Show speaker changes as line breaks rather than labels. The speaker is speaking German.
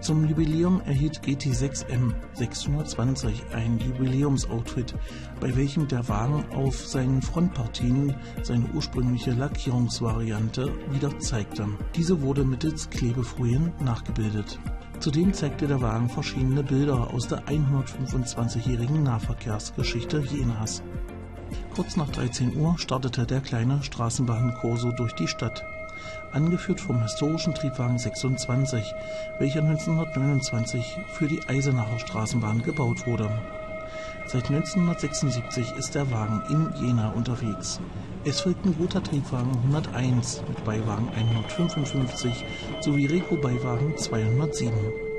Zum Jubiläum erhielt GT6M 620 ein Jubiläumsoutfit, bei welchem der Wagen auf seinen Frontpartien seine ursprüngliche Lackierungsvariante wieder zeigte. Diese wurde mittels Klebefolien nachgebildet. Zudem zeigte der Wagen verschiedene Bilder aus der 125-jährigen Nahverkehrsgeschichte Jenas. Kurz nach 13 Uhr startete der kleine Straßenbahnkorso durch die Stadt, angeführt vom historischen Triebwagen 26, welcher 1929 für die Eisenacher Straßenbahn gebaut wurde. Seit 1976 ist der Wagen in Jena unterwegs. Es folgten Roter Triebwagen 101 mit Beiwagen 155 sowie Reco-Beiwagen 207.